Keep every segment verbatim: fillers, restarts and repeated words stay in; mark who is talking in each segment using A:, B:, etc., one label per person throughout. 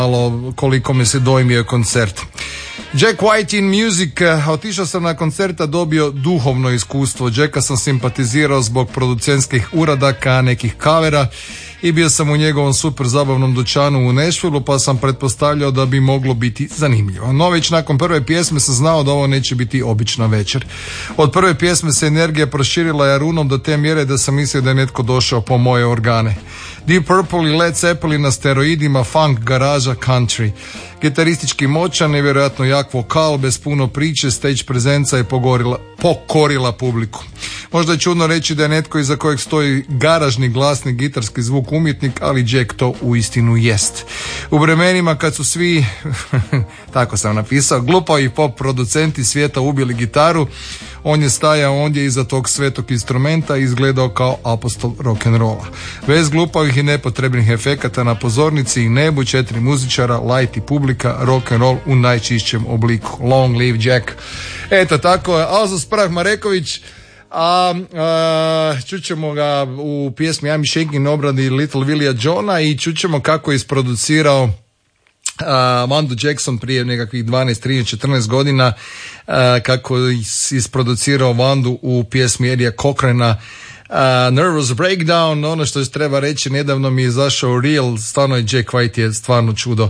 A: malo koliko me se dojmio koncert. Jack White in Music. Otišao sam na koncerta, dobio duhovno iskustvo. Jacka sam simpatizirao zbog producentskih uradaka, nekih kavera i bio sam u njegovom super zabavnom dućanu u Nashvilleu, pa sam pretpostavljao da bi moglo biti zanimljivo. No već nakon prve pjesme sam znao da ovo neće biti obična večer. Od prve pjesme se energija proširila jarunom do te mjere da sam mislio da je netko došao po moje organe. Deep Purple i Led Zeppelin na steroidima, funk, garaža, country. Gitaristički moćan, nevjerojatno jak vokal, bez puno priče, stage prezenca je pogorila, pokorila publiku. Možda je čudno reći da je netko iza kojeg stoji garažni glasni gitarski zvuk umjetnik, ali Jack to uistinu jest. U vremenima kad su svi, tako sam napisao, glupavi pop producenti svijeta ubili gitaru, on je stajao ondje iza tog svetog instrumenta i izgledao kao apostol rock'n'rolla. Bez glupavih i nepotrebnih efekata na pozornici i nebu, četiri muzičara, light i publika, rock'n'roll u najčišćem obliku. Long live Jack. Eto tako, Alzo Sprah Mareković, a, a čućemo ga u pjesmi I'm Shaking na obradi Little Willija Johna i čućemo kako je isproducirao Uh, Vandu Jackson prije nekakvih dvanaest, trinaest, četrnaest godina, uh, kako je isproducirao Vandu u pjesmi Eddija Cochrana, uh, Nervous Breakdown. Ono što se treba reći, nedavno mi je izašao Real, stvarno je Jack White je stvarno čudo. Uh,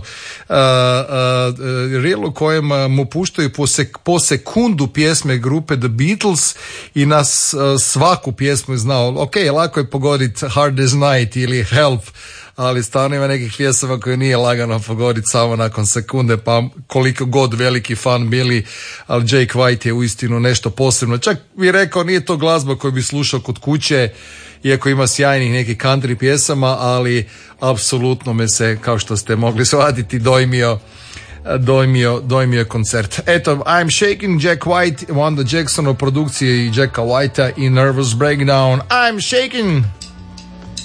A: uh, Real u kojem mu puštaju po, sek, po sekundu pjesme grupe The Beatles i nas uh, svaku pjesmu je znao. Ok, lako je pogoditi Hard as Night ili Help, ali stvarno ima nekih pjesama koje nije lagano pogoditi samo nakon sekunde, pa koliko god veliki fan bili, ali Jack White je uistinu nešto posebno. Čak bi rekao, nije to glazba koju bi slušao kod kuće, iako ima sjajnih nekih country pjesama, ali apsolutno me se, kao što ste mogli shvatiti, dojmio dojmio, dojmio koncert. Eto, I'm Shaking, Jack White, Wanda Jackson u produkciji Jacka Whitea i Nervous Breakdown. I'm Shaking!